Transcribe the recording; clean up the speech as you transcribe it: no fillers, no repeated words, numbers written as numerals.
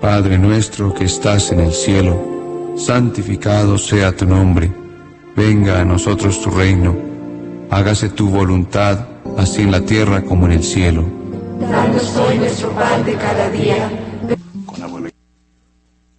Padre nuestro que estás en el cielo, santificado sea tu nombre. Venga a nosotros tu reino. Hágase tu voluntad, así en la tierra como en el cielo. Danos hoy nuestro pan de cada día.